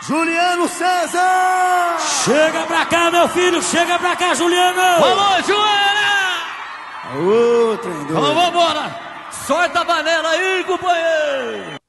Juliano César! Chega pra cá, meu filho, chega pra cá, Juliano! Alô, Joana! Ô, trem doido. Vamos embora! Sorta a panela aí, companheiro!